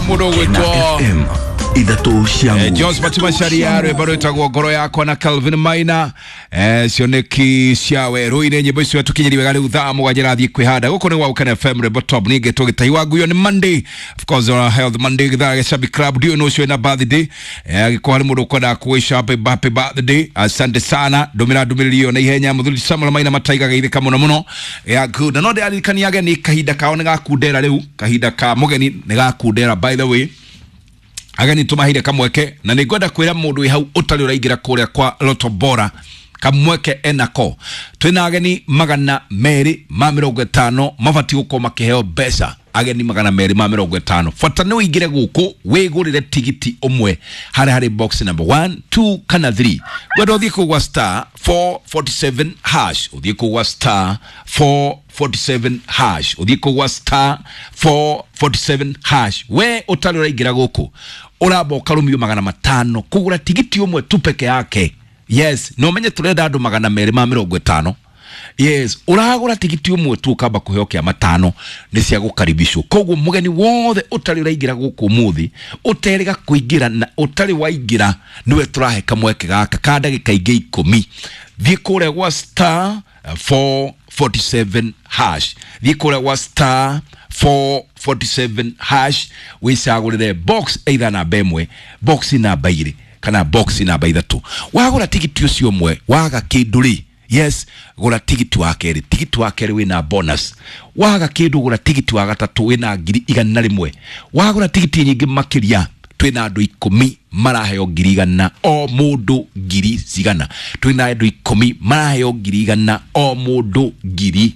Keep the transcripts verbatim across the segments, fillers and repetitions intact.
mudo gwitwo Idatu ciangu eh, Jones Matima Sharia rwimbo rwitagwo ngoro yakwa na Calvin Maina eh, cioneki ciawe ruine nyimbo icio tukinyiriwe gari utha mugajira thie kwihanda guko ni wa Ukana F M rwimbo top ni geto gitai wa guyo ni Monday of course on Health Monday githa ya Shabi Club dio no cio na birthday eh, agiko hari mudo kwenda kuisha happy happy birthday. Asante sana domira dumirio na ihenya muthuri Samuel Maina mataiga gaithika muno muno ya good no de alikani yage ni kahinda kao ni gakundera riu kahinda ka mugeni ni gakundera by the way agani tumahire kamweke na nigwenda kwira mundu hau utari uraigira kuria kwa Loto Bora kamweke enako twina ageni magana meri ma mirongo itano mabati guko makiheo besa ageni magana meri ma mirongo itano fata ni uigire guku wigurire tigiti umwe hari hari box number one two kana three gwenda uthie kugwa star four forty-seven hash uthie kugwa star four forty-seven hash uthie kugwa star four forty-seven hash we utari uraigira guku urabo karumio magana matano kugura tigiti umwe tu peke yake. Yes, no menye turenda andu magana meri ma mirongo itano. Yes, uragura tigiti umwe tu kaba kuheokia matano ni cia gukaribishwo. Koguo mugeni wothe utari uraigira guku muthi uteriga kuingira na utari waigira niwe turahe kamweke gaka ka ndagika ingi ikumi. Thie kure gwa star four forty-seven hash. Thie kure gwa star four forty-seven hash wisagurire box either na bemwe box na bairi kana box na baithatu wagura tigiti ucio mwe waga kinduri. Yes, gura tigiti wa keri tigiti wa keri wina bonus waga kindu gura tigiti wa gatatu wina ngiri igana rimwe wagura tigiti nyingi makiria twina andu ikumi maraheo ngiri igana o mundu ngiri cigana twina andu ikumi maraheo ngiri igana o mundu ngiri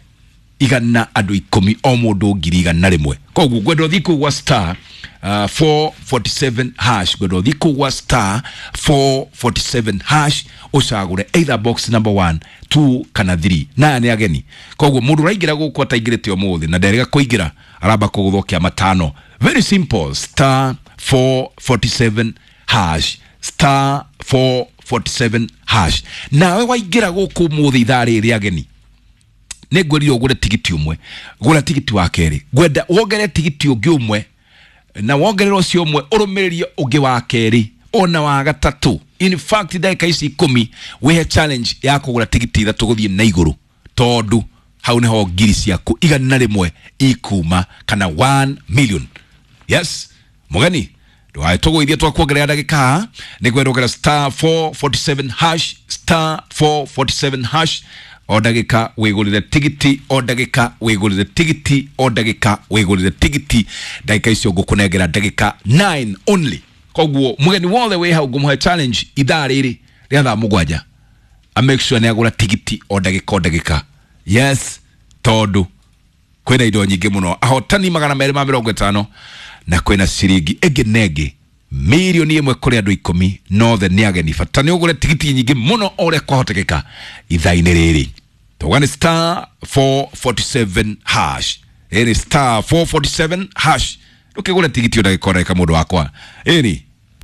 igana andu ikumi o mundu ngiri igana rimwe. Koguo gwendo thiku wa star uh, four forty-seven hash gwendo thiku wa star four forty-seven hash usagure either box number one two kana three na ni ageni. Koguo mundu raigira guko ataigirete omuthi na nderega kuigira araba kuguthokia matano. Very simple, star four forty-seven hash star four forty-seven hash nawe waigira guko muthi ithari ri ageni negweri ogure tigiti umwe gura tigiti wa keri gwenda wogere tigiti ungi umwe na wogerero cio umwe urumirie ungi wa keri ona wa gatatu. In fact daika ici ikumi we challenge ya kugura tigiti ithatu guthie na iguru tondu hau niho ngiri ciaku igana rimwe ikuma kana one million. Yes mugeni ndwae tuguithie twakuongerera ndagika ni gwenda ogera star four forty-seven hash star four forty-seven hash o ndagika wigurire tigiti o ndagika wigurire tigiti o ndagika wigurire tigiti ndagika icio ngukunengera ndagika nine only. Koguo mugeni wothe we hau ngumuhe challenge ithari ri riatha mugwanja a make sure ni agura tigiti o ndagika o ndagika. Yes tondu kwina indo nyingi muno ahotani magana meri ma mirongo itano na kwina ciringi egenege milioni imwe kuri andu ikumi no the ni ageni fata ni ugure tigiti nyingi muno ore kwahotekeka ithaini riri tugani star four forty-seven hash eri star four forty-seven hash ukigura tigiti odagikora ka mundu wakwa eri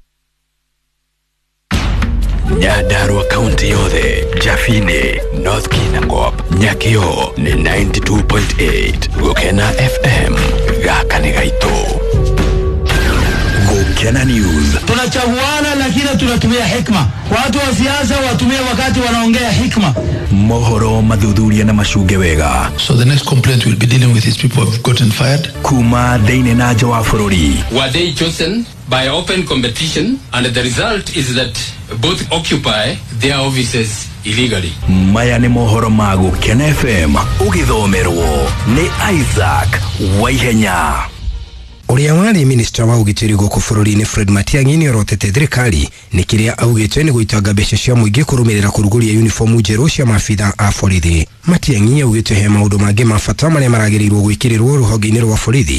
Nyandarua County yothe Jafine North Kinangop Nyakio ni ninety-two point eight Gukena F M gaka ni gaito Gukena News. Tunachaguana lakini tunatumia hikma. Watu wa siasa watumia wakati wanaongea hikma. Mohoro madhudhuria na mashuge wega. So the next complaint we'll be dealing with is people who have gotten fired. Kuma deine na jawa furori. Were they chosen by open competition and the result is that both occupy their offices illegally. Maya ni mohoro ma Gukena F M ugithomerwo ni Isaac Waihenya. Uria wari minister wa ugitiri guku bururi-ini Fred Matiang'i ni orotete thirikari ni kiria augite ni guitanga mbeca cia muingi kurumirira kuruguria uniform njeru cia mafitha a borithi. Matiang'i augite he maundu mangi ma bata maria maragirirwo gwikirirwo ruhonge-ini rwa borithi